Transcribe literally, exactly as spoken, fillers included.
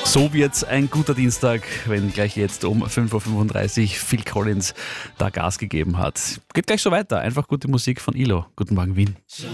So wird's ein guter Dienstag, wenn gleich jetzt um fünf Uhr fünfunddreißig Phil Collins da Gas gegeben hat. Geht gleich so weiter. Einfach gute Musik von I L O. Guten Morgen, Wien.